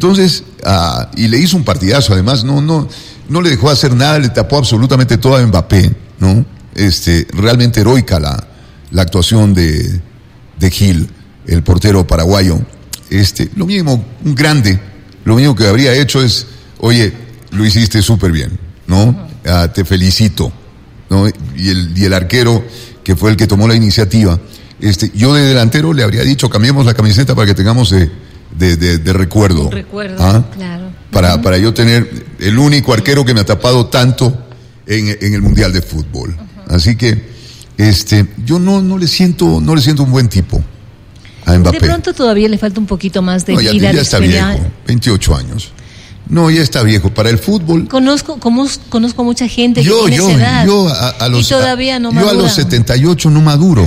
Entonces, y le hizo un partidazo, además, no le dejó hacer nada, le tapó absolutamente todo a Mbappé, ¿no? Realmente heroica la actuación de Gil, el portero paraguayo. Lo mínimo, un grande, lo único que habría hecho es, oye, lo hiciste súper bien, ¿no? Te felicito, ¿no? Y el arquero, que fue el que tomó la iniciativa, yo de delantero le habría dicho, cambiemos la camiseta para que tengamos de recuerdo. Un recuerdo, claro. Para yo tener el único arquero que me ha tapado tanto en el Mundial de Fútbol. Así que, yo no le siento un buen tipo a Mbappé. De pronto todavía le falta un poquito más de vida. Ya está viejo, 28 años. No, ya está viejo. Para el fútbol. Conozco mucha gente que tiene esa edad. Y todavía no madura. Yo a los 78 no maduro.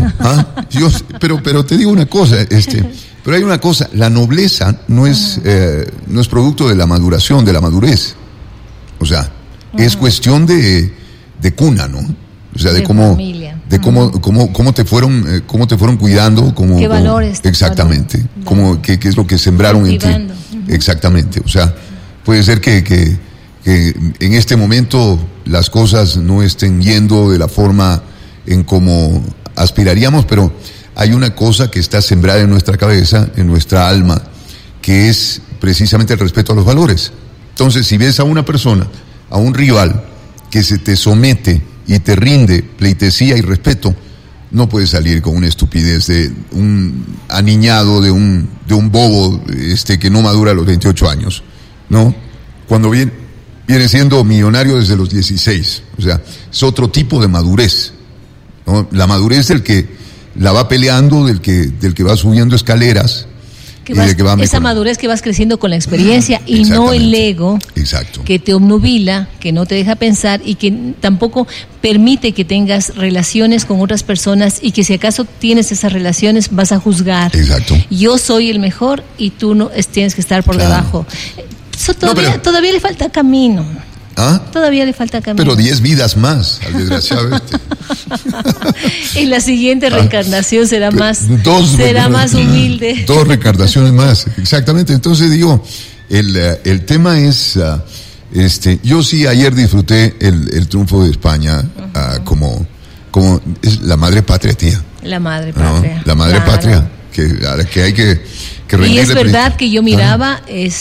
Pero te digo una cosa, pero hay una cosa, la nobleza no es producto de la maduración, de la madurez. O sea, es cuestión de cuna, ¿no? O sea, de cómo te fueron cuidando, qué valores. Exactamente. Qué es lo que sembraron en ti. Exactamente. O sea, puede ser que en este momento las cosas no estén yendo de la forma en como aspiraríamos, pero hay una cosa que está sembrada en nuestra cabeza, en nuestra alma, que es precisamente el respeto a los valores. Entonces, si ves a una persona, a un rival, que se te somete y te rinde pleitesía y respeto, no puedes salir con una estupidez de un aniñado, de un bobo que no madura a los 28 años, ¿no? Cuando viene siendo millonario desde los 16, o sea, es otro tipo de madurez, ¿no? La madurez del que la va peleando, del que va subiendo escaleras, esa madurez que vas creciendo con la experiencia y no el ego. Exacto. Que te obnubila, que no te deja pensar y que tampoco permite que tengas relaciones con otras personas y que si acaso tienes esas relaciones vas a juzgar. Exacto. Yo soy el mejor y tú no tienes que estar por debajo. Eso todavía le falta camino. Todavía le falta camino. Pero 10 vidas más al desgraciado En la siguiente reencarnación será más humilde. 2 reencarnaciones más, exactamente. Entonces digo, el tema es, yo sí ayer disfruté el triunfo de España, como es la madre patria, tía. La madre patria. ¿No? La madre patria, que hay que rendirle. Y es verdad que yo miraba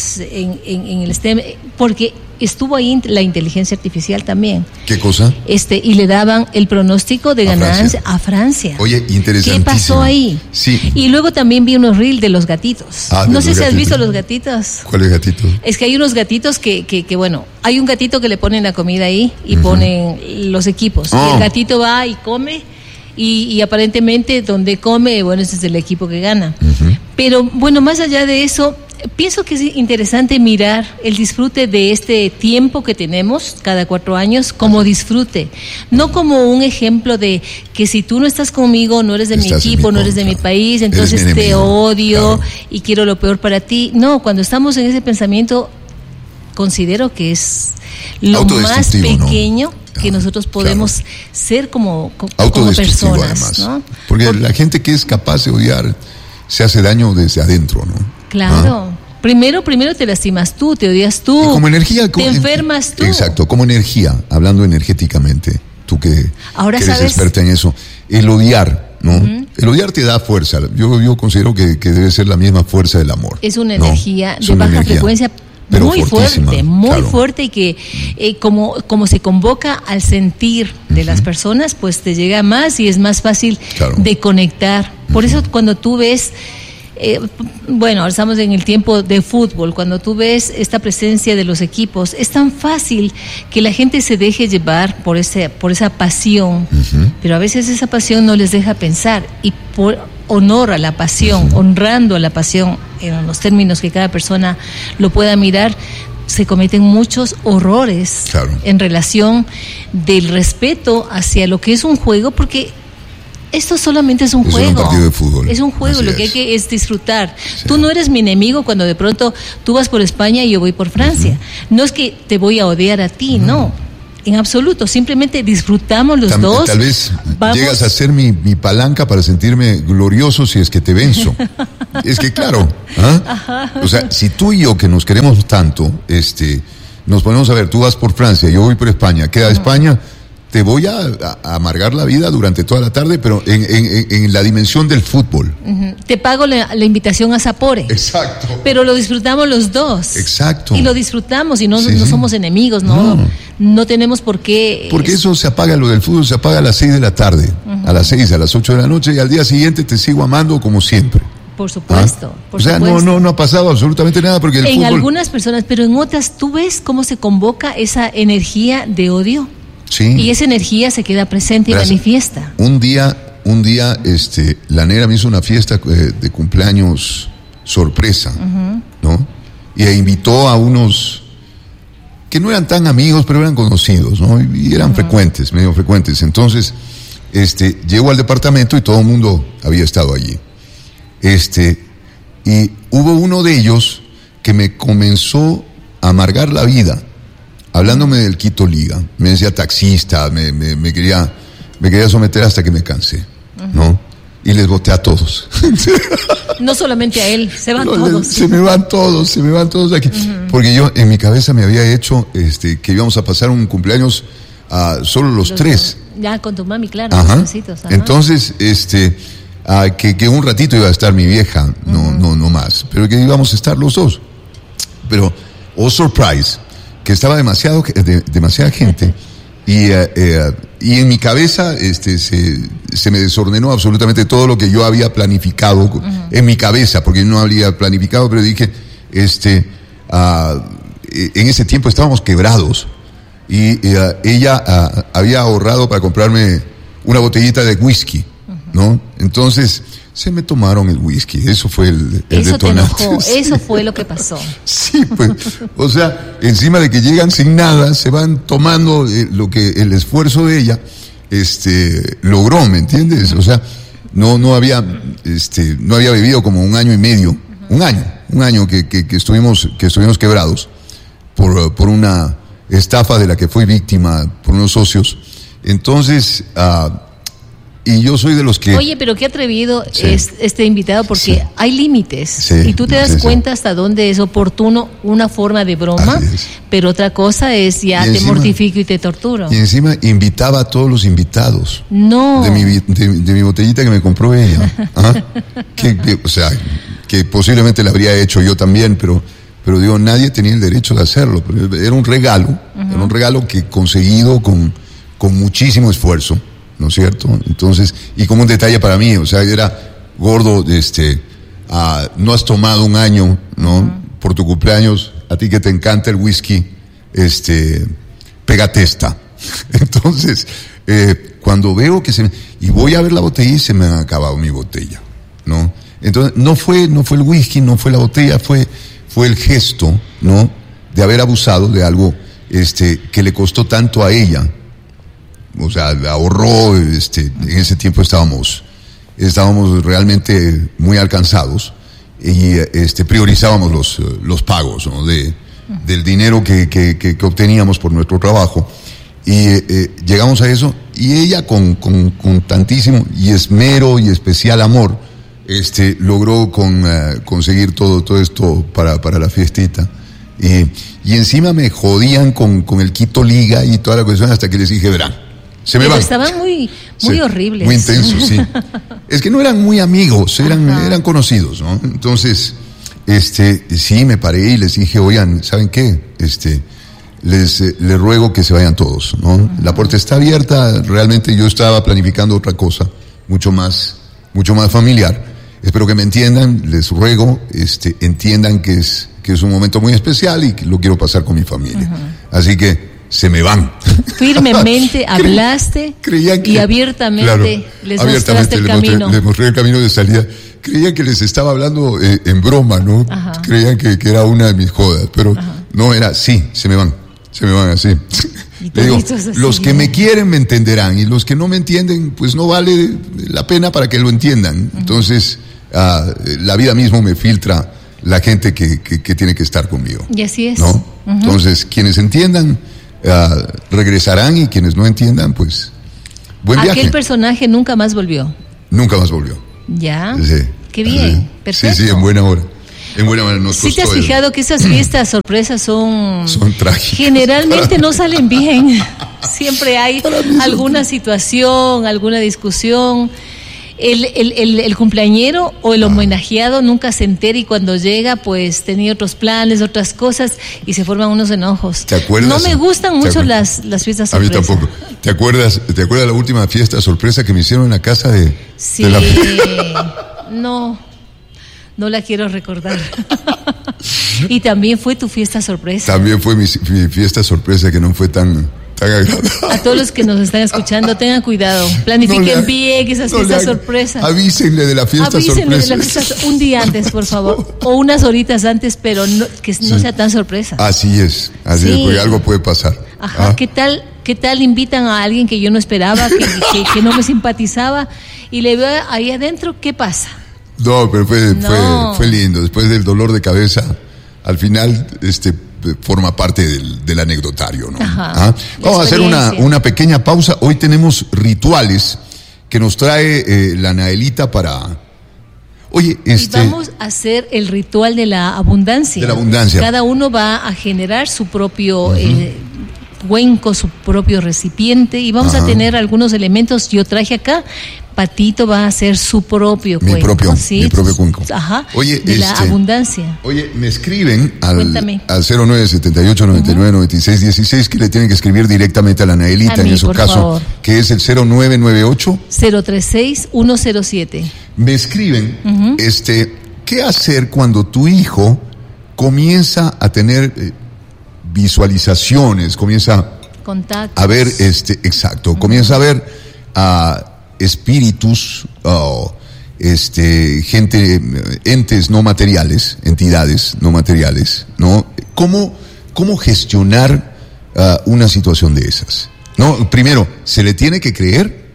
en el STEM, porque estuvo ahí la inteligencia artificial también. ¿Qué cosa? Y le daban el pronóstico de ganancia a Francia. Oye, interesantísimo. ¿Qué pasó ahí? Sí. Y luego también vi unos reels de los gatitos. No sé si has visto los gatitos. ¿Cuáles gatitos? Es que hay unos gatitos que bueno, hay un gatito que le ponen la comida ahí y ponen los equipos. Y el gatito va y come y aparentemente donde come, bueno, ese es el equipo que gana. Pero bueno, más allá de eso, pienso que es interesante mirar el disfrute de este tiempo que tenemos cada 4 años como disfrute, no como un ejemplo de que si tú no estás conmigo, no eres de mi equipo, no eres de mi país, entonces te odio y quiero lo peor para ti. No, cuando estamos en ese pensamiento, considero que es lo más pequeño, ¿no?, que nosotros podemos ser como personas, ¿no? Porque la gente que es capaz de odiar se hace daño desde adentro, ¿no? Claro. Primero te lastimas tú, te odias tú. Y como energía, te enfermas tú. Exacto, como energía, hablando energéticamente, tú que eres experta en eso. El odiar, ¿no? El odiar te da fuerza. Yo considero que debe ser la misma fuerza del amor. Es una energía de baja frecuencia, pero muy fuerte y que como se convoca al sentir de las personas, pues te llega más y es más fácil de conectar. Por eso cuando tú ves, bueno, ahora estamos en el tiempo de fútbol, cuando tú ves esta presencia de los equipos, es tan fácil que la gente se deje llevar por esa pasión, pero a veces esa pasión no les deja pensar, y por honor a la pasión, honrando a la pasión en los términos que cada persona lo pueda mirar, se cometen muchos horrores en relación del respeto hacia lo que es un juego, porque esto solamente es un juego. Es un partido de fútbol. Es un juego, lo que hay que es disfrutar. Sí. Tú no eres mi enemigo cuando de pronto tú vas por España y yo voy por Francia. No es que te voy a odiar a ti, no. En absoluto, simplemente disfrutamos los dos. Tal vez llegas a ser mi palanca para sentirme glorioso si es que te venzo. Es que claro, o sea, si tú y yo que nos queremos tanto, nos ponemos a ver, tú vas por Francia, yo voy por España, queda España, te voy a amargar la vida durante toda la tarde, pero en la dimensión del fútbol. Te pago la invitación a Sapore. Exacto. Pero lo disfrutamos los dos. Exacto. Y lo disfrutamos y no somos enemigos, no tenemos por qué. Porque eso se apaga, lo del fútbol se apaga a las 6 de la tarde, a las 6, a las 8 de la noche, y al día siguiente te sigo amando como siempre. Por supuesto. O sea, no ha pasado absolutamente nada porque el fútbol... En algunas personas, pero en otras, ¿tú ves cómo se convoca esa energía de odio? Sí. Y esa energía se queda presente y manifiesta. Un día, la negra me hizo una fiesta de cumpleaños sorpresa, ¿no? Y invitó a unos que no eran tan amigos, pero eran conocidos, ¿no? Y eran medio frecuentes. Entonces, llego al departamento y todo el mundo había estado allí. Y hubo uno de ellos que me comenzó a amargar la vida, hablándome del Quito Liga. Me decía taxista, me quería someter hasta que me cansé, ¿no? Y les boté a todos. No solamente a él, se van todos. Se me van todos aquí. Porque yo en mi cabeza me había hecho que íbamos a pasar un cumpleaños solo los tres. Ya, con tu mami, claro. Entonces, que un ratito iba a estar mi vieja, no más, pero que íbamos a estar los dos. Pero, oh surprise, que estaba demasiada gente y en mi cabeza se me desordenó absolutamente todo lo que yo había planificado en mi cabeza, porque yo no había planificado, pero dije, en ese tiempo estábamos quebrados y ella había ahorrado para comprarme una botellita de whisky, ¿no? Entonces se me tomaron el whisky, eso fue el detonante. Te enojó, eso fue lo que pasó. Sí, pues, o sea, encima de que llegan sin nada, se van tomando lo que el esfuerzo de ella logró, ¿me entiendes? O sea, no había vivido como un año y medio, un año que estuvimos quebrados por una estafa de la que fui víctima por unos socios. Entonces, y yo soy de los que... Oye, pero qué atrevido es este invitado, porque hay límites. Y tú te das cuenta hasta dónde es oportuno una forma de broma, pero otra cosa es te mortifico y te torturo. Y encima invitaba a todos los invitados. No. De mi botellita que me compró ella. Que posiblemente la habría hecho yo también, pero digo, nadie tenía el derecho de hacerlo. Era un regalo, era un regalo que conseguido con muchísimo esfuerzo, ¿no es cierto? Entonces, y como un detalle para mí, o sea, era gordo, no has tomado un año, ¿no? Por tu cumpleaños, a ti que te encanta el whisky, pégate esta. Entonces, cuando veo y voy a ver la botella y se me ha acabado mi botella, ¿no? Entonces, no fue el whisky, no fue la botella, fue el gesto, ¿no? De haber abusado de algo, que le costó tanto a ella. O sea, ahorró, en ese tiempo estábamos realmente muy alcanzados y priorizábamos los pagos, ¿no? Del dinero que obteníamos por nuestro trabajo, y llegamos a eso, y ella con tantísimo y esmero y especial amor logró conseguir todo esto para la fiestita, y encima me jodían con el Quito Liga y toda la cuestión, hasta que les dije, verán, se me van. Estaban muy horribles. Muy intensos, sí. Es que no eran muy amigos, eran conocidos, ¿no? Entonces, sí, me paré y les dije, oigan, ¿saben qué? Les ruego que se vayan todos, ¿no? La puerta está abierta, realmente yo estaba planificando otra cosa, mucho más familiar. Espero que me entiendan, les ruego, entiendan que es un momento muy especial y que lo quiero pasar con mi familia. Así que se me van. Firmemente hablaste y abiertamente les mostraste el camino. Les mostré el camino de salida. Creían que les estaba hablando en broma, ¿no? Creían que era una de mis jodas, pero no era así, se me van así. Le digo, los que me quieren me entenderán, y los que no me entienden, pues no vale la pena para que lo entiendan. Entonces, la vida mismo me filtra la gente que tiene que estar conmigo. Y así es. ¿No? Entonces, quienes entiendan, regresarán, y quienes no entiendan, pues buen viaje. Aquel personaje nunca más volvió. Nunca más volvió. Ya. Sí. Qué bien, perfecto. Sí, en buena hora. En buena hora nos costó. ¿Sí te has fijado que esas fiestas sorpresas son trágicas? Generalmente no salen bien. Siempre hay alguna situación, alguna discusión. El cumpleañero o el homenajeado nunca se entera, y cuando llega pues tenía otros planes, otras cosas, y se forman unos enojos. ¿Te acuerdas? No me gustan mucho las fiestas sorpresas. A mí tampoco. ¿Te acuerdas la última fiesta sorpresa que me hicieron en la casa de la... No la quiero recordar. Y también fue tu fiesta sorpresa. También fue mi fiesta sorpresa, que no fue tan agradable. A todos los que nos están escuchando, tengan cuidado. Planifiquen bien esas fiestas sorpresas. Avísenle de la fiesta sorpresa. Un día antes, por favor. O unas horitas antes, pero que no sea tan sorpresa. Así es, porque algo puede pasar. Ajá. ¿Qué tal invitan a alguien que yo no esperaba, que no me simpatizaba, y le veo ahí adentro? ¿Qué pasa? No, pero fue lindo. Después del dolor de cabeza, al final forma parte del anecdotario, ¿no? Vamos a hacer una pequeña pausa. Hoy tenemos rituales que nos trae la Naelita para... Oye, vamos a hacer el ritual de la abundancia. De la abundancia. Cada uno va a generar su propio cuenco, su propio recipiente, y vamos a tener algunos elementos. Yo traje acá. Patito va a hacer su propio cuenco. Mi propio cuenco. Oye, de la abundancia. Oye, me escriben al 0978-999616 que le tienen que escribir directamente a la Naelita, en su caso, favor, que es el 0998-036-107. Me escriben, ¿qué hacer cuando tu hijo comienza a tener visualizaciones, comienza contactos, a ver, comienza a ver espíritus, entes no materiales, entidades no materiales, ¿no? ¿Cómo gestionar una situación de esas? ¿No? Primero, ¿se le tiene que creer?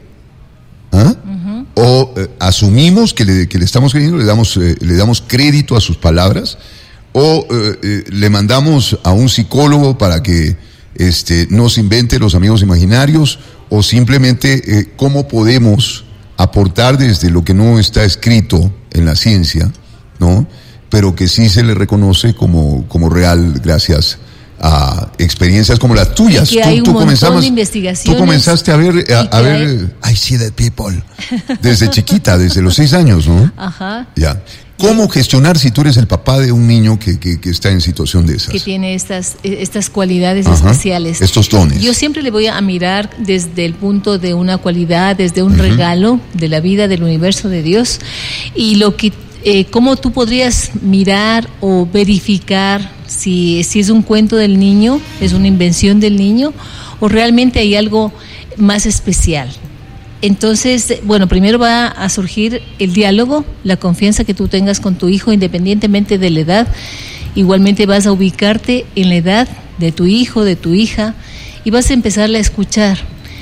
¿O asumimos que le estamos creyendo, le damos crédito a sus palabras? ¿O le mandamos a un psicólogo para que nos invente los amigos imaginarios? ¿O simplemente cómo podemos aportar desde lo que no está escrito en la ciencia, ¿no? Pero que sí se le reconoce como real gracias a experiencias como las tuyas? Tú comenzaste a ver I see dead people desde chiquita, desde los 6 años, ¿no? Ajá. Ya. ¿Cómo gestionar si tú eres el papá de un niño que está en situación de esas? Que tiene estas cualidades especiales. Estos dones. Yo siempre le voy a mirar desde el punto de una cualidad, desde un regalo de la vida, del universo de Dios. Y cómo tú podrías mirar o verificar si es un cuento del niño, es una invención del niño, o realmente hay algo más especial. Entonces, primero va a surgir el diálogo, la confianza que tú tengas con tu hijo independientemente de la edad. Igualmente vas a ubicarte en la edad de tu hijo, de tu hija, y vas a empezarle a escuchar.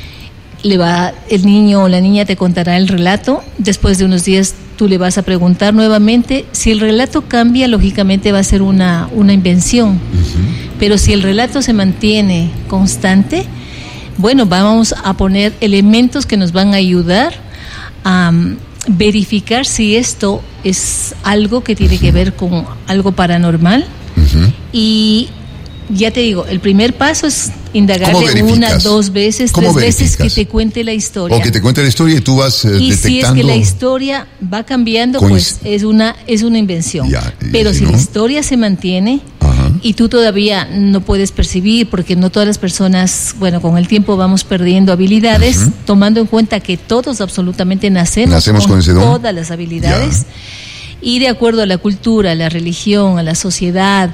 El niño o la niña te contará el relato. Después de unos días tú le vas a preguntar nuevamente. Si el relato cambia, lógicamente va a ser una invención. Pero si el relato se mantiene constante, vamos a poner elementos que nos van a ayudar a verificar si esto es algo que tiene que ver con algo paranormal. Y ya te digo, el primer paso es indagarle 1, 2 veces, 3 veces que te cuente la historia. O que te cuente la historia y tú vas detectando. Y si es que la historia va cambiando, pues es una invención. Pero si la historia se mantiene y tú todavía no puedes percibir, porque no todas las personas, con el tiempo vamos perdiendo habilidades, tomando en cuenta que todos absolutamente nacemos con ese don, todas las habilidades. Y de acuerdo a la cultura, a la religión, a la sociedad,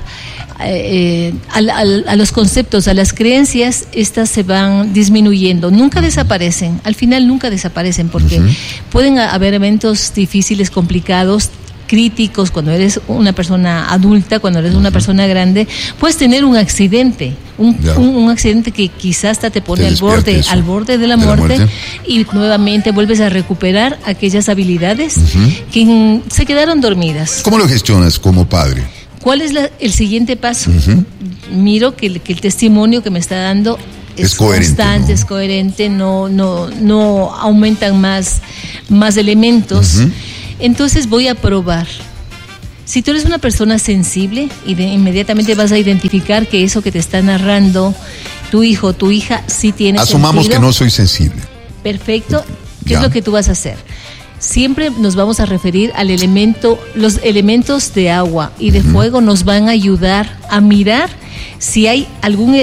a los conceptos, a las creencias, estas se van disminuyendo. Nunca desaparecen, al final nunca desaparecen, porque pueden haber eventos difíciles, complicados, críticos, cuando eres una persona adulta, cuando eres una persona grande, puedes tener un accidente, un accidente que quizás hasta te pone al borde de la muerte, y nuevamente vuelves a recuperar aquellas habilidades que se quedaron dormidas. ¿Cómo lo gestionas como padre? ¿Cuál es el siguiente paso? Miro que el testimonio que me está dando es constante, ¿no? Es coherente, no aumentan más elementos. Entonces voy a probar. Si tú eres una persona sensible, inmediatamente vas a identificar que eso que te está narrando tu hijo o tu hija sí tiene Asumamos sentido. Que no soy sensible. Perfecto. ¿Qué es lo que tú vas a hacer? Siempre nos vamos a referir al elemento, los elementos de agua y de fuego nos van a ayudar a mirar si hay alguna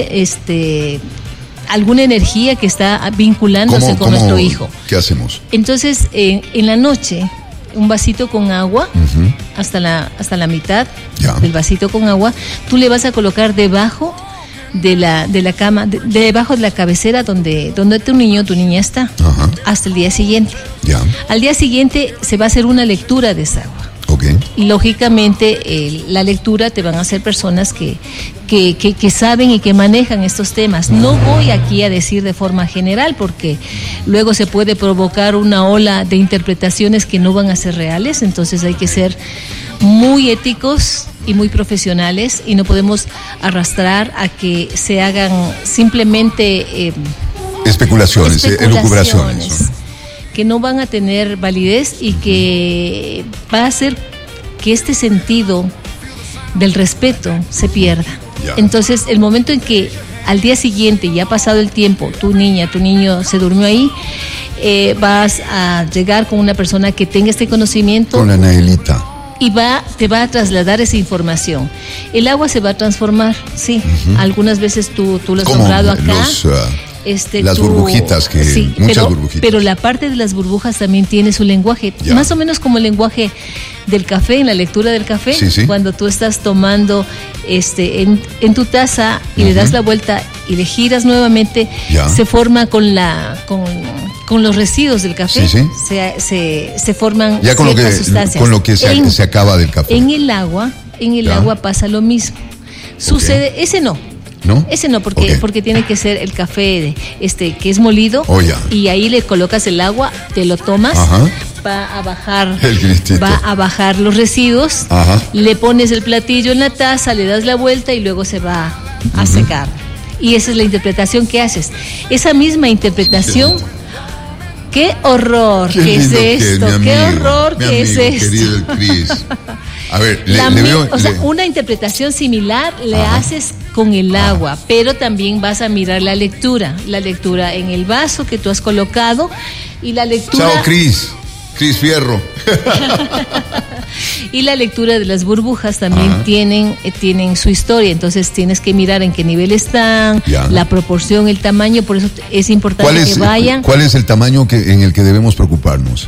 energía que está vinculándose con nuestro hijo. ¿Qué hacemos? Entonces, en la noche, un vasito con agua, hasta la mitad del vasito con agua, tú le vas a colocar debajo de la cama, debajo de la cabecera donde tu niño o tu niña está, hasta el día siguiente. Al día siguiente se va a hacer una lectura de esa agua. Y lógicamente la lectura te van a hacer personas que saben y que manejan estos temas. No voy aquí a decir de forma general porque luego se puede provocar una ola de interpretaciones que no van a ser reales, entonces hay que ser muy éticos y muy profesionales y no podemos arrastrar a que se hagan simplemente especulaciones, elucubraciones, ¿no? Que no van a tener validez y que va a hacer que este sentido del respeto se pierda. Entonces, el momento en que al día siguiente, ya ha pasado el tiempo, tu niña, tu niño se durmió ahí, vas a llegar con una persona que tenga este conocimiento. Con la Naelita. Y te va a trasladar esa información. El agua se va a transformar, sí. Algunas veces tú lo has nombrado acá. Las burbujitas, muchas burbujitas. Pero la parte de las burbujas también tiene su lenguaje, más o menos como el lenguaje del café, en la lectura del café, cuando tú estás tomando en tu taza y le das la vuelta y le giras nuevamente, se forma con los residuos del café, se forman ya ciertas sustancias. Con lo que se acaba del café. En el agua pasa lo mismo. Sucede, ese no, porque tiene que ser el café que es molido, y ahí le colocas el agua, te lo tomas, va a bajar los residuos, le pones el platillo en la taza, le das la vuelta y luego se va a secar. Y esa es la interpretación que haces. Esa misma interpretación, ¡qué horror que es esto! ¡Qué horror que es esto! Querido el Cris. A ver, una interpretación similar le haces con el agua, pero también vas a mirar la lectura en el vaso que tú has colocado y la lectura. Chao, Cris Fierro. Y la lectura de las burbujas también tienen su historia, entonces tienes que mirar en qué nivel están, la proporción, el tamaño, por eso es importante que vayan. ¿Cuál es el tamaño en el que debemos preocuparnos?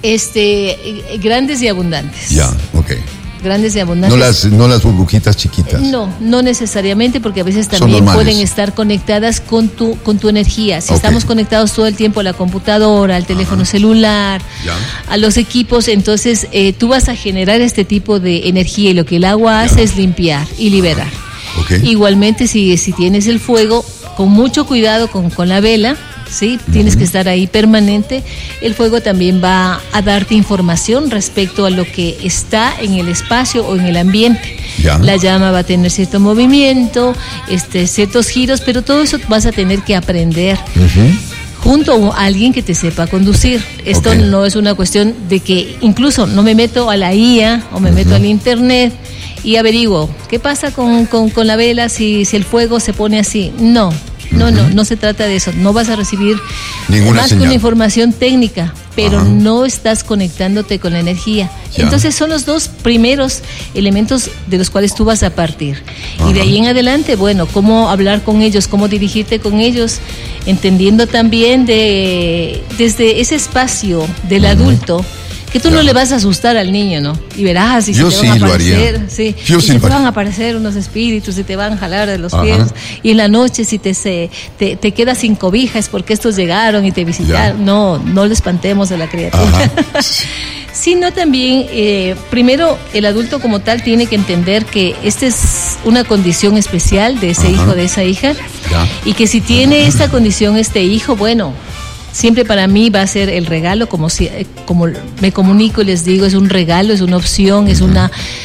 Grandes y abundantes. Grandes y abundantes. No las burbujitas chiquitas. No necesariamente, porque a veces también pueden estar conectadas con tu energía. Si estamos conectados todo el tiempo a la computadora, al teléfono celular, a los equipos, entonces tú vas a generar este tipo de energía y lo que el agua hace es limpiar y liberar. Igualmente, si tienes el fuego, con mucho cuidado con la vela, ¿sí? Tienes que estar ahí permanente. El fuego también va a darte información respecto a lo que está en el espacio o en el ambiente. La llama va a tener cierto movimiento, ciertos giros, pero todo eso vas a tener que aprender. Junto a alguien que te sepa conducir. Esto no es una cuestión de que incluso no me meto a la IA o me meto al internet y averiguo qué pasa con la vela si el fuego se pone así. No se trata de eso. No vas a recibir más que una información técnica, pero no estás conectándote con la energía. Entonces son los dos primeros elementos de los cuales tú vas a partir. Y de ahí en adelante, bueno, cómo hablar con ellos, cómo dirigirte con ellos, entendiendo también desde ese espacio del adulto, que tú no le vas a asustar al niño, ¿no? Y verás si se te van a aparecer, te van a aparecer unos espíritus y te van a jalar de los pies. Y en la noche si te quedas sin cobija es porque estos llegaron y te visitaron. No le espantemos a la criatura. Sino también, primero, el adulto como tal tiene que entender que esta es una condición especial de ese hijo, de esa hija, y que si tiene esta condición este hijo, bueno, siempre para mí va a ser el regalo, como me comunico y les digo, es un regalo, es una opción, es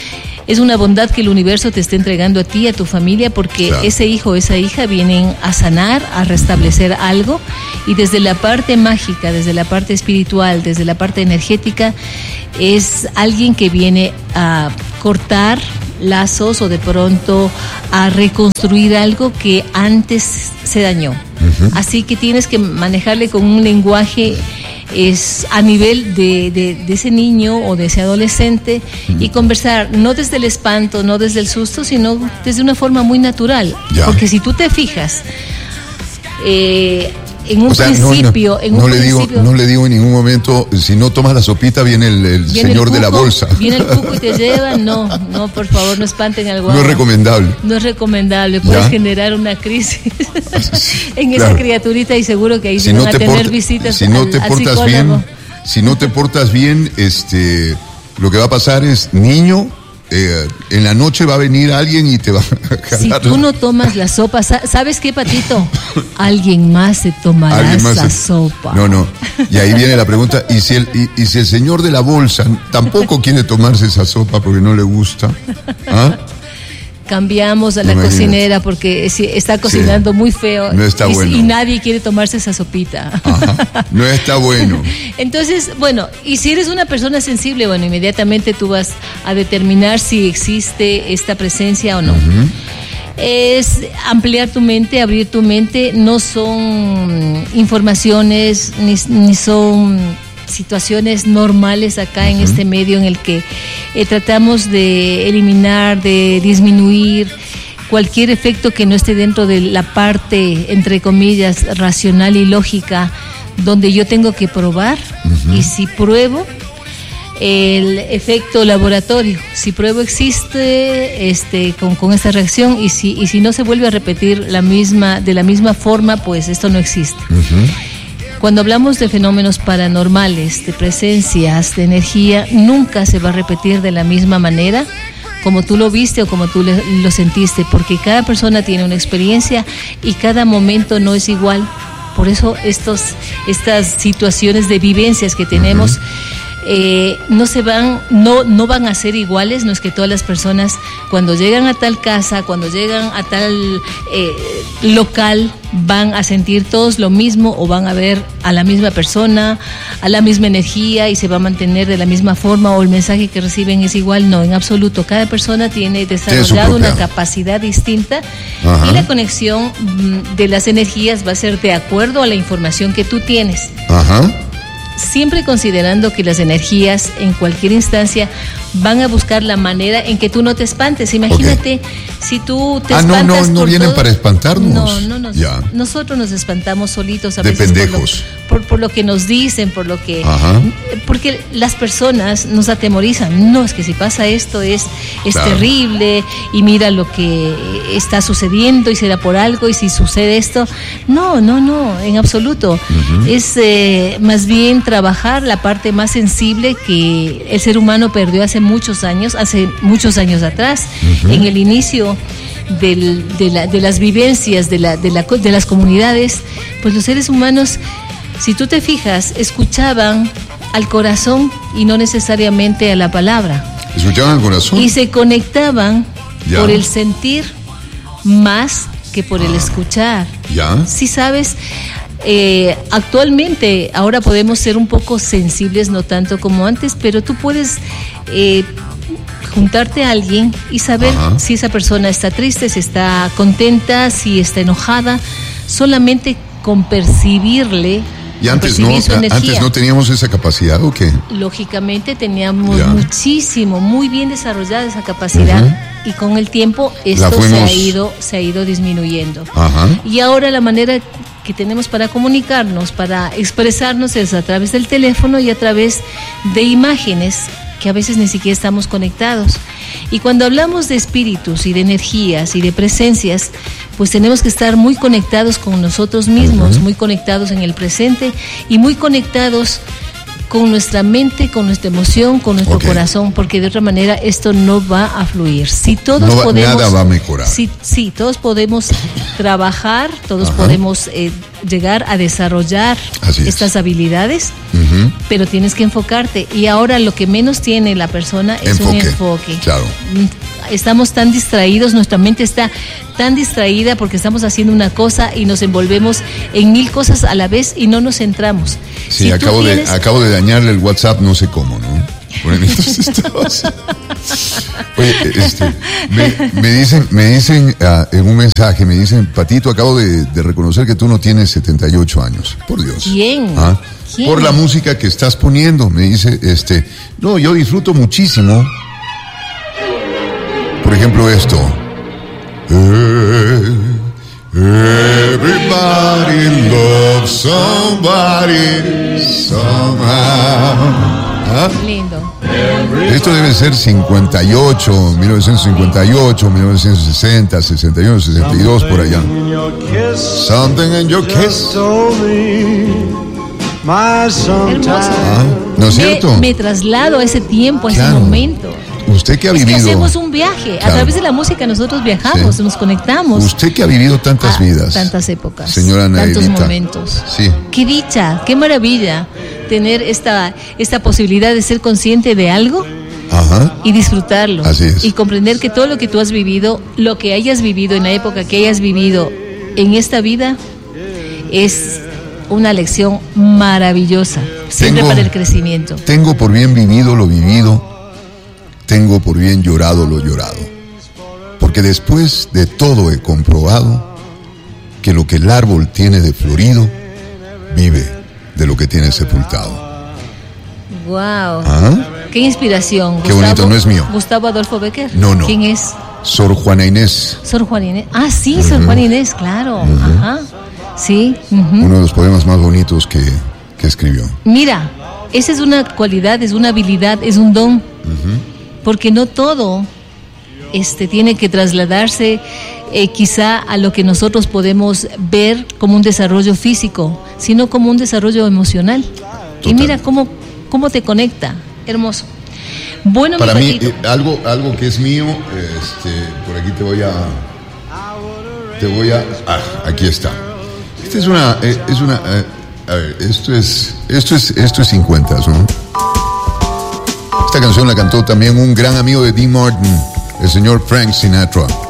es una bondad que el universo te esté entregando a ti, a tu familia, porque ese hijo o esa hija vienen a sanar, a restablecer algo, y desde la parte mágica, desde la parte espiritual, desde la parte energética, es alguien que viene a cortar lazos o de pronto a reconstruir algo que antes se dañó. Así que tienes que manejarle con un lenguaje a nivel de ese niño o de ese adolescente y conversar no desde el espanto, no desde el susto, sino desde una forma muy natural. Porque si tú te fijas, en un principio... No le digo en ningún momento, si no tomas la sopita viene el señor de la bolsa. Viene el cuco y te lleva, no, por favor, no espanten al guagua. No es recomendable. No es recomendable, puedes generar una crisis en esa criaturita y seguro que ahí se van a tener visitas si no te portas bien, si no te portas bien, lo que va a pasar es, niño, en la noche va a venir alguien y te va a jalar. Si tú no tomas la sopa, ¿sabes qué, Patito? Alguien más se tomará esa sopa. No. Y ahí viene la pregunta, ¿y si el señor de la bolsa tampoco quiere tomarse esa sopa porque no le gusta? ¿Ah? Cambiamos a la cocinera porque está cocinando muy feo. No está bueno. Y nadie quiere tomarse esa sopita. Ajá, no está bueno. Entonces, bueno, y si eres una persona sensible, bueno, inmediatamente tú vas a determinar si existe esta presencia o no. Es ampliar tu mente, abrir tu mente. No son informaciones ni son situaciones normales acá en este medio en el que tratamos de eliminar, de disminuir cualquier efecto que no esté dentro de la parte, entre comillas, racional y lógica, donde yo tengo que probar. Y si pruebo, el efecto laboratorio, si pruebo existe con esta reacción, y si no se vuelve a repetir de la misma forma, pues esto no existe. Cuando hablamos de fenómenos paranormales, de presencias, de energía, nunca se va a repetir de la misma manera como tú lo viste o como tú lo sentiste, porque cada persona tiene una experiencia y cada momento no es igual. Por eso estas situaciones de vivencias que tenemos no van a ser iguales. No es que todas las personas cuando llegan a tal casa, cuando llegan a tal local, van a sentir todos lo mismo o van a ver a la misma persona, a la misma energía y se va a mantener de la misma forma, o el mensaje que reciben es igual. No, en absoluto. Cada persona tiene desarrollado una capacidad distinta y la conexión de las energías va a ser de acuerdo a la información que tú tienes. Siempre considerando que las energías en cualquier instancia van a buscar la manera en que tú no te espantes. Imagínate si tú te espantas. No vienen para espantarnos. No, nosotros nos espantamos solitos a de veces pendejos. Por lo que nos dicen, porque las personas nos atemorizan. No, es que si pasa esto es terrible, y mira lo que está sucediendo y será por algo, y si sucede esto. No, en absoluto. Es más bien trabajar la parte más sensible que el ser humano perdió hace muchos años atrás, en el inicio de las vivencias de las comunidades. Pues los seres humanos, si tú te fijas, escuchaban al corazón y no necesariamente a la palabra. ¿Escuchaban al corazón? Y se conectaban por el sentir más que por el escuchar. Sí, sabes. Actualmente, ahora podemos ser un poco sensibles, no tanto como antes, pero tú puedes juntarte a alguien y saber si esa persona está triste, si está contenta, si está enojada, solamente con percibirle. ¿Y antes no teníamos esa capacidad o qué? Lógicamente teníamos muy bien desarrollada esa capacidad, y con el tiempo esto se ha ido disminuyendo. Y ahora la manera que tenemos para comunicarnos, para expresarnos, es a través del teléfono y a través de imágenes que a veces ni siquiera estamos conectados. Y cuando hablamos de espíritus y de energías y de presencias, pues tenemos que estar muy conectados con nosotros mismos, muy conectados en el presente y muy conectados con nuestra mente, con nuestra emoción, con nuestro corazón, porque de otra manera esto no va a fluir. Si todos nada va a mejorar. Sí, todos podemos trabajar, todos podemos llegar a desarrollar estas habilidades, pero tienes que enfocarte. Y ahora lo que menos tiene la persona es un enfoque. Claro. Estamos tan distraídos, nuestra mente está tan distraída porque estamos haciendo una cosa y nos envolvemos en 1000 cosas a la vez y no nos centramos. Sí, si acabo de dañarle el WhatsApp, no sé cómo, ¿no? Oye, me dicen en un mensaje, me dicen, Patito, acabo de reconocer que tú no tienes 78 años. Por Dios. ¿Quién? ¿Quién? Por la música que estás poniendo. Me dice, no, yo disfruto muchísimo. Por ejemplo, esto. Everybody loves somebody somehow. Lindo. Esto debe ser 58, 1958, 1960, 61, 62, por allá. Something in your kiss. Hermoso. ¿No es cierto? Me traslado a ese tiempo, a ese momento. Usted que ha vivido. Es que hacemos un viaje. A través de la música nosotros viajamos, nos conectamos. Usted que ha vivido tantas vidas. Tantas épocas. Señora Naelita. Tantos momentos. Sí. Qué dicha, qué maravilla tener esta posibilidad de ser consciente de algo y disfrutarlo. Así es. Y comprender que todo lo que tú has vivido, lo que hayas vivido en la época que hayas vivido en esta vida, es una lección maravillosa. Siempre para el crecimiento. Tengo por bien vivido lo vivido. Tengo por bien llorado lo llorado, porque después de todo he comprobado que lo que el árbol tiene de florido vive de lo que tiene sepultado. ¡Wow! ¡Qué inspiración! Qué bonito, no es mío. ¿Gustavo Adolfo Bécquer? No. ¿Quién es? Sor Juana Inés. Sor Juana Inés. Ah, sí, Sor Juana Inés, claro. Sí. Uno de los poemas más bonitos que escribió. Mira, esa es una cualidad, es una habilidad, es un don. Porque no todo tiene que trasladarse quizá a lo que nosotros podemos ver como un desarrollo físico, sino como un desarrollo emocional. Total. Y mira cómo te conecta. Hermoso. Bueno, para mí, algo que es mío, por aquí te voy a aquí está. Esta es una a ver, esto es 50, ¿no? Esta canción la cantó también un gran amigo de Dean Martin, el señor Frank Sinatra.